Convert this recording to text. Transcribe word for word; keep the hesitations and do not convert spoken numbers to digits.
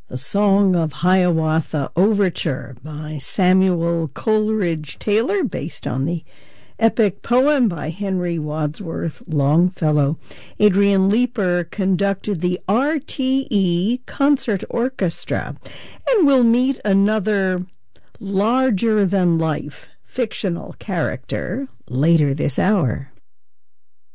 The Song of Hiawatha Overture by Samuel Coleridge Taylor, based on the epic poem by Henry Wadsworth Longfellow. Adrian Leeper conducted the R T E Concert Orchestra, and we'll meet another larger-than-life fictional character later this hour.